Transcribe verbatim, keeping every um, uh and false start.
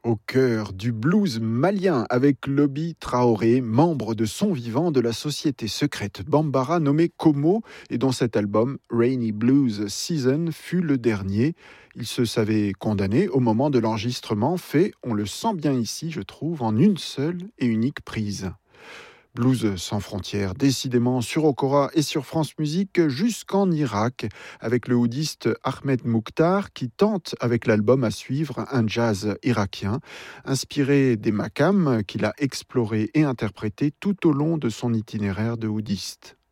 Au cœur du blues malien avec Lobby Traoré, membre de son vivant de la société secrète Bambara nommée Como et dont cet album Rainy Blues Season fut le dernier. Il se savait condamné au moment de l'enregistrement, fait, on le sent bien ici je trouve, en une seule et unique prise. Blues sans frontières, décidément sur Okora et sur France Musique jusqu'en Irak, avec le oudiste Ahmed Mukhtar qui tente avec l'album à suivre un jazz irakien, inspiré des makams qu'il a exploré et interprété tout au long de son itinéraire de oudiste.